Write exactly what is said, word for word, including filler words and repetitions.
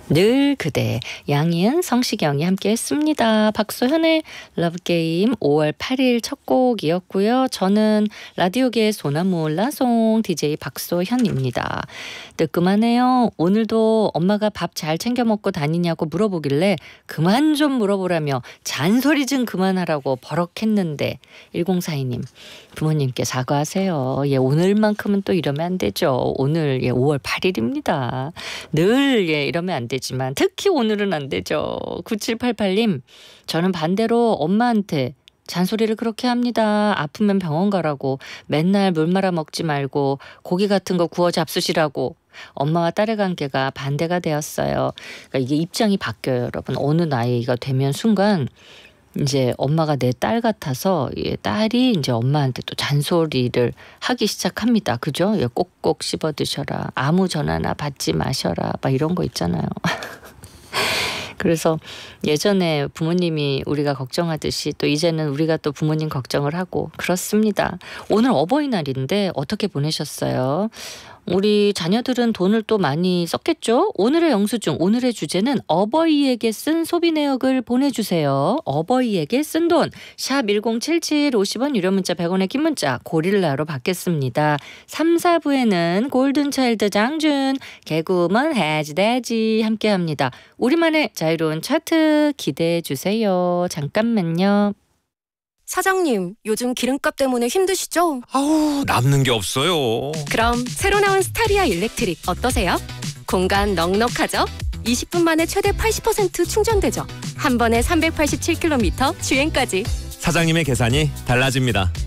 늘 그대, 양희은, 성시경이 함께 했습니다. 박소현의 러브게임 오월 팔일 첫 곡이었고요. 저는 라디오계의 소나무 라송 디제이 박소현입니다. 뜨끔하네요. 오늘도 엄마가 밥 잘 챙겨 먹고 다니냐고 물어보길래 그만 좀 물어보라며 잔소리 좀 그만하라고 버럭했는데 일공사이님 부모님께 사과하세요. 예, 오늘만큼은 또 이러면 안 되죠. 오늘 예, 오월 팔일입니다. 늘 예, 이러면 안 되지만 특히 오늘은 안 되죠. 구칠팔팔님 저는 반대로 엄마한테 잔소리를 그렇게 합니다. 아프면 병원 가라고 맨날 물 말아 먹지 말고 고기 같은 거 구워 잡수시라고. 엄마와 딸의 관계가 반대가 되었어요. 그러니까 이게 입장이 바뀌어요, 여러분. 어느 나이가 되면 순간 이제 엄마가 내 딸 같아서 딸이 이제 엄마한테 또 잔소리를 하기 시작합니다. 그죠? 꼭꼭 씹어 드셔라. 아무 전화나 받지 마셔라. 막 이런 거 있잖아요. 그래서 예전에 부모님이 우리가 걱정하듯이 또 이제는 우리가 또 부모님 걱정을 하고 그렇습니다. 오늘 어버이날인데 어떻게 보내셨어요? 우리 자녀들은 돈을 또 많이 썼겠죠? 오늘의 영수증, 오늘의 주제는 어버이에게 쓴 소비 내역을 보내주세요. 어버이에게 쓴 돈, 샵 일공칠칠 오십 원 유료 문자 백 원의 긴 문자 고릴라로 받겠습니다. 삼, 사부에는 골든차일드 장준, 개구먼 해지대지 함께합니다. 우리만의 자유로운 차트 기대해 주세요. 잠깐만요. 사장님, 요즘 기름값 때문에 힘드시죠? 아우, 남는 게 없어요. 그럼 새로 나온 스타리아 일렉트릭 어떠세요? 공간 넉넉하죠? 이십 분 만에 최대 팔십 퍼센트 충전되죠? 한 번에 삼백팔십칠 킬로미터 주행까지. 사장님의 계산이 달라집니다.